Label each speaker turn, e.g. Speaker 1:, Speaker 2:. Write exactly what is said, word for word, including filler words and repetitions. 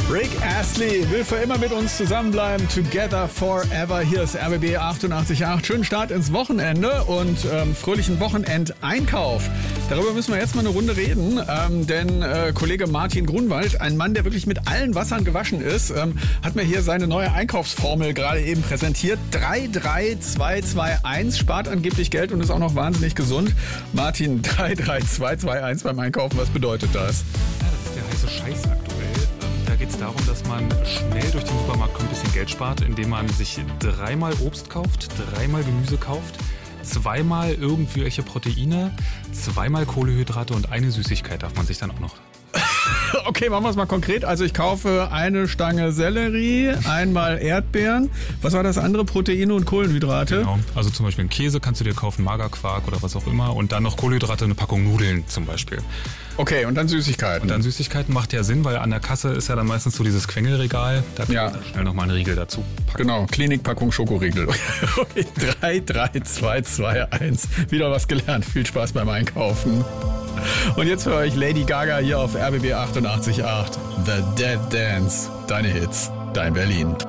Speaker 1: Rick Astley will für immer mit uns zusammenbleiben. Together forever. Hier ist R B B achtundachtzig Komma acht. Schönen Start ins Wochenende und ähm, fröhlichen Wochenendeinkauf. Darüber müssen wir jetzt mal eine Runde reden, ähm, denn äh, Kollege Martin Grunwald, ein Mann, der wirklich mit allen Wassern gewaschen ist, ähm, hat mir hier seine neue Einkaufsformel gerade eben präsentiert. drei drei zwei zwei eins, spart angeblich Geld und ist auch noch wahnsinnig gesund. Martin, drei drei zwei zwei eins beim Einkaufen, was bedeutet das?
Speaker 2: Ja, das ist der heiße Scheiß aktuell. Da geht es darum, dass man schnell durch den Supermarkt ein bisschen Geld spart, indem man sich dreimal Obst kauft, dreimal Gemüse kauft, zweimal irgendwelche Proteine, zweimal Kohlenhydrate und eine Süßigkeit darf man sich dann auch noch.
Speaker 1: Okay, machen wir es mal konkret. Also ich kaufe eine Stange Sellerie, einmal Erdbeeren. Was war das andere? Proteine und Kohlenhydrate?
Speaker 2: Genau. Also zum Beispiel einen Käse kannst du dir kaufen, Magerquark oder was auch immer. Und dann noch Kohlenhydrate, eine Packung Nudeln zum Beispiel.
Speaker 1: Okay, und dann Süßigkeiten.
Speaker 2: Und dann Süßigkeiten macht ja Sinn, weil an der Kasse ist ja dann meistens so dieses Quengelregal. Da kann
Speaker 1: ja.
Speaker 2: man schnell nochmal einen Riegel dazu packen.
Speaker 1: Genau, Klinikpackung Schokoriegel. Okay, drei drei zwei zwei eins. Wieder was gelernt. Viel Spaß beim Einkaufen. Und jetzt höre ich Lady Gaga hier auf R B B achtundachtzig Komma acht. The Dead Dance. Deine Hits, dein Berlin.